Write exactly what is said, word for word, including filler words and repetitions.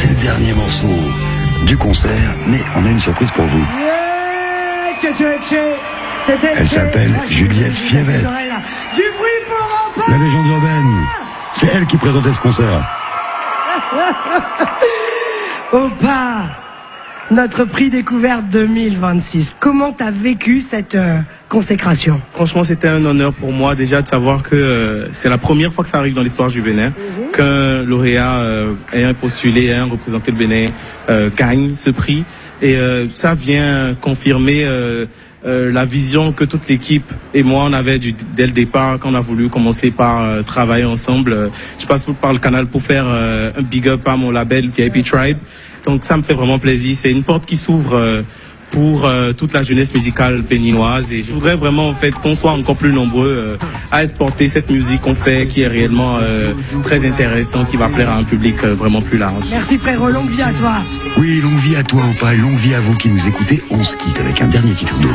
C'est le dernier morceau du concert, mais on a une surprise pour vous. Elle s'appelle Juliette Fievet. Du bruit pour Opa. La légende urbaine. C'est elle qui présentait ce concert. Opa, notre prix découverte deux mille vingt-six. Comment t'as vécu cette euh, consécration? Franchement, c'était un honneur pour moi déjà de savoir que euh, c'est la première fois que ça arrive dans l'histoire du Bénin, mm-hmm. qu'un lauréat euh, ayant postulé, ayant représenté le Bénin, euh, gagne ce prix. Et euh, ça vient confirmer euh, euh, la vision que toute l'équipe et moi on avait du, dès le départ quand on a voulu commencer par euh, travailler ensemble. Euh, je passe par le canal pour faire euh, un big up à mon label V I P Tribe. Donc ça me fait vraiment plaisir. C'est une porte qui s'ouvre euh, pour euh, toute la jeunesse musicale béninoise et je voudrais vraiment en fait qu'on soit encore plus nombreux euh, à exporter cette musique qu'on fait qui est réellement euh, très intéressant, qui va plaire à un public euh, vraiment plus large. Merci frérot, longue vie à toi. Oui, longue vie à toi, Opa, et longue vie à vous qui nous écoutez. On se quitte avec un dernier titre de